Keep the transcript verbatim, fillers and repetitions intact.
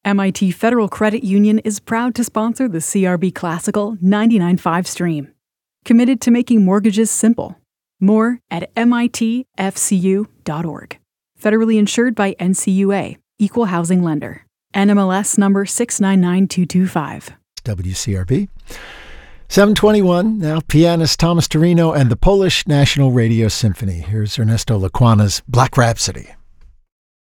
M I T Federal Credit Union is proud to sponsor the C R B Classical ninety-nine point five stream. Committed to making mortgages simple. More at M I T F C U dot org. Federally insured by N C U A, Equal Housing Lender. N M L S number six nine nine two two five. W C R B. seven twenty-one, now pianist Thomas Torino and the Polish National Radio Symphony. Here's Ernesto Lecuana's Black Rhapsody.